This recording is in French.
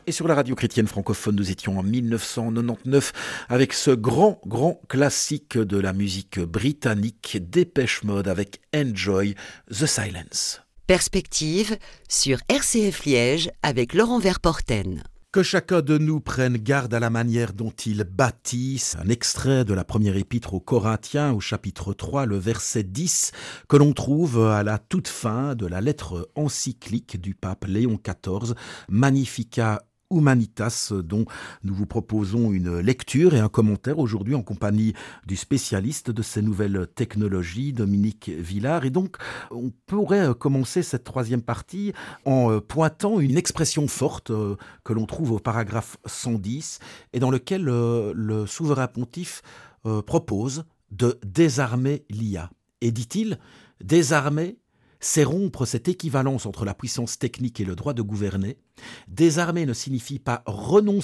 Et sur la radio chrétienne francophone, nous étions en 1999 avec ce grand classique de la musique britannique, Dépêche Mode avec Enjoy the Silence. Perspective sur RCF Liège avec Laurent Verporten. Que chacun de nous prenne garde à la manière dont il bâtisse. Un extrait de la première épître aux Corinthiens au chapitre 3, le verset 10, que l'on trouve à la toute fin de la lettre encyclique du pape Léon XIV, Magnificat Humanitas, dont nous vous proposons une lecture et un commentaire aujourd'hui en compagnie du spécialiste de ces nouvelles technologies, Dominique Villard. Et donc, on pourrait commencer cette troisième partie en pointant une expression forte que l'on trouve au paragraphe 110 et dans lequel le souverain pontife propose de désarmer l'IA. Et dit-il, désarmer, c'est rompre cette équivalence entre la puissance technique et le droit de gouverner. Désarmer ne signifie pas renoncer